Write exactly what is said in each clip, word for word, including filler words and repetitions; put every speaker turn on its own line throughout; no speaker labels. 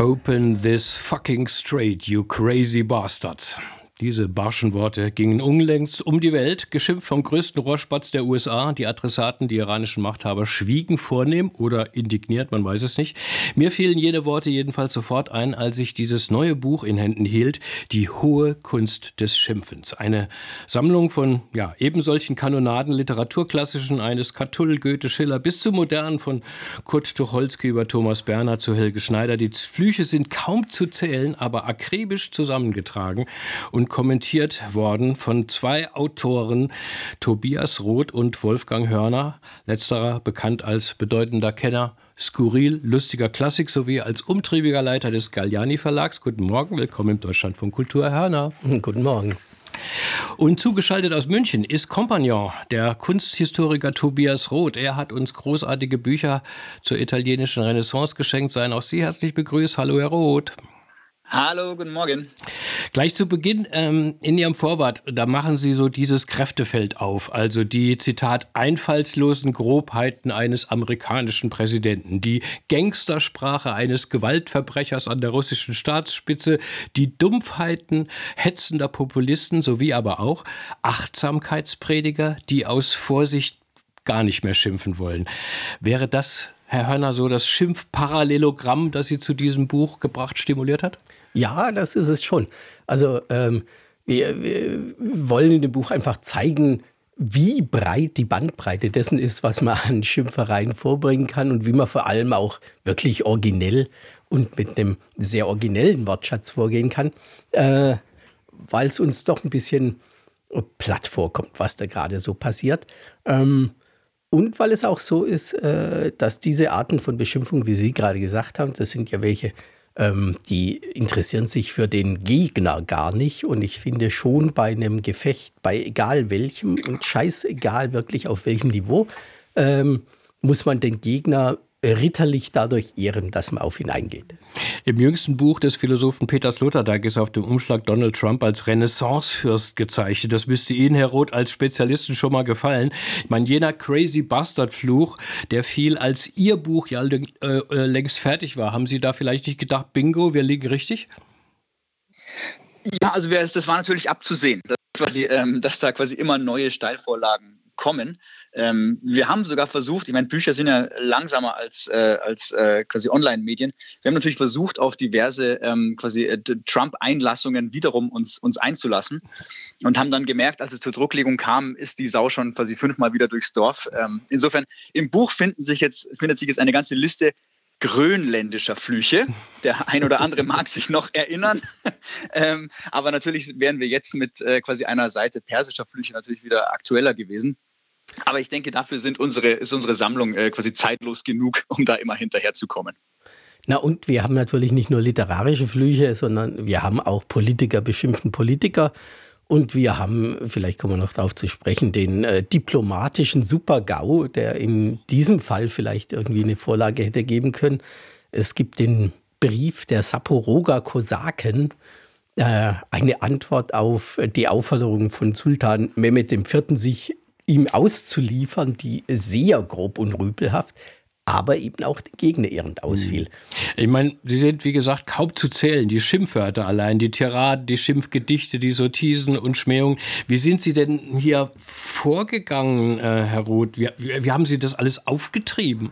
Open this fucking straight, you crazy bastards. Diese barschen Worte gingen unlängst um die Welt, geschimpft vom größten Rohrspatz der U S A. Die Adressaten, die iranischen Machthaber, schwiegen vornehm oder indigniert, man weiß es nicht. Mir fielen jene Worte jedenfalls sofort ein, als ich dieses neue Buch in Händen hielt, Die hohe Kunst des Schimpfens. Eine Sammlung von ja, eben solchen Kanonaden, Literaturklassischen, eines Catull, Goethe, Schiller bis zu modernen, von Kurt Tucholsky über Thomas Berner zu Helge Schneider. Die Flüche sind kaum zu zählen, aber akribisch zusammengetragen und kommentiert worden von zwei Autoren, Tobias Roth und Wolfgang Hörner, letzterer bekannt als bedeutender Kenner skurril, lustiger Klassik sowie als umtriebiger Leiter des Galliani Verlags. Guten Morgen, willkommen im Deutschlandfunk Kultur, Herr Hörner.
Guten Morgen.
Und zugeschaltet aus München ist Kompagnon, der Kunsthistoriker Tobias Roth. Er hat uns großartige Bücher zur italienischen Renaissance geschenkt. Seien auch Sie herzlich begrüßt. Hallo, Herr Roth.
Hallo, guten Morgen.
Gleich zu Beginn ähm, in Ihrem Vorwort, da machen Sie so dieses Kräftefeld auf, also die, Zitat, einfallslosen Grobheiten eines amerikanischen Präsidenten, die Gangstersprache eines Gewaltverbrechers an der russischen Staatsspitze, die Dumpfheiten hetzender Populisten sowie aber auch Achtsamkeitsprediger, die aus Vorsicht gar nicht mehr schimpfen wollen. Wäre das, Herr Hörner, so das Schimpfparallelogramm, das Sie zu diesem Buch gebracht, stimuliert hat?
Ja, das ist es schon. Also ähm, wir, wir wollen in dem Buch einfach zeigen, wie breit die Bandbreite dessen ist, was man an Schimpfereien vorbringen kann und wie man vor allem auch wirklich originell und mit einem sehr originellen Wortschatz vorgehen kann, äh, weil es uns doch ein bisschen platt vorkommt, was da gerade so passiert. Ähm, Und weil es auch so ist, dass diese Arten von Beschimpfung, wie Sie gerade gesagt haben, das sind ja welche, die interessieren sich für den Gegner gar nicht. Und ich finde schon bei einem Gefecht, bei egal welchem und scheißegal wirklich auf welchem Niveau, muss man den Gegner ritterlich dadurch ehren, dass man auf ihn eingeht.
Im jüngsten Buch des Philosophen Peter Sloterdijk ist auf dem Umschlag Donald Trump als Renaissance-Fürst gezeichnet. Das müsste Ihnen, Herr Roth, als Spezialisten schon mal gefallen. Ich meine, jener Crazy Bastard-Fluch, der fiel, als Ihr Buch ja äh, längst fertig war. Haben Sie da vielleicht nicht gedacht, bingo, wir liegen richtig?
Ja, also das war natürlich abzusehen, dass, quasi, ähm, dass da quasi immer neue Steilvorlagen kommen. Ähm, wir haben sogar versucht, ich meine, Bücher sind ja langsamer als, äh, als äh, quasi Online-Medien. Wir haben natürlich versucht, auf diverse ähm, quasi äh, Trump-Einlassungen wiederum uns, uns einzulassen und haben dann gemerkt, als es zur Drucklegung kam, ist die Sau schon quasi fünfmal wieder durchs Dorf. Ähm, insofern, im Buch finden sich jetzt, findet sich jetzt eine ganze Liste grönländischer Flüche. Der ein oder andere mag sich noch erinnern. ähm, aber natürlich wären wir jetzt mit äh, quasi einer Seite persischer Flüche natürlich wieder aktueller gewesen. Aber ich denke, dafür sind unsere, ist unsere Sammlung äh, quasi zeitlos genug, um da immer hinterherzukommen.
Na und wir haben natürlich nicht nur literarische Flüche, sondern wir haben auch Politiker beschimpften Politiker. Und wir haben, vielleicht kommen wir noch darauf zu sprechen, den äh, diplomatischen Super-GAU, der in diesem Fall vielleicht irgendwie eine Vorlage hätte geben können. Es gibt den Brief der Saporoger Kosaken, äh, eine Antwort auf die Aufforderung von Sultan Mehmed der Vierte., sich ihm auszuliefern, die sehr grob und rüpelhaft, aber eben auch den Gegner ehrend ausfiel.
Ich meine, sie sind, wie gesagt, kaum zu zählen. Die Schimpfwörter allein, die Tiraden, die Schimpfgedichte, die Sottisen und Schmähungen. Wie sind Sie denn hier vorgegangen, äh, Herr Roth? Wie, wie haben Sie das alles aufgetrieben?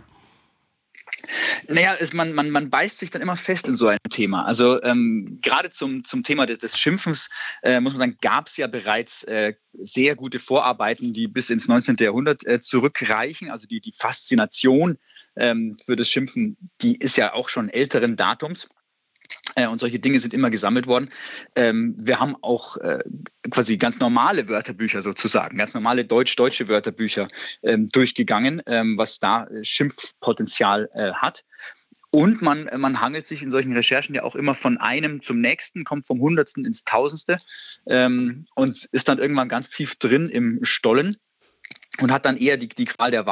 Naja, es, man, man, man beißt sich dann immer fest in so einem Thema. Also ähm, gerade zum, zum Thema des, des Schimpfens, äh, muss man sagen, gab es ja bereits äh, sehr gute Vorarbeiten, die bis ins neunzehnten. Jahrhundert äh, zurückreichen. Also die, die Faszination ähm, für das Schimpfen, die ist ja auch schon älteren Datums. Äh, und solche Dinge sind immer gesammelt worden. Ähm, wir haben auch äh, quasi ganz normale Wörterbücher sozusagen, ganz normale deutsch-deutsche Wörterbücher ähm, durchgegangen, ähm, was da äh, Schimpfpotenzial äh, hat. Und man, man hangelt sich in solchen Recherchen ja auch immer von einem zum nächsten, kommt vom Hundertsten ins Tausendste ähm, und ist dann irgendwann ganz tief drin im Stollen und hat dann eher die, die Qual der Wahl.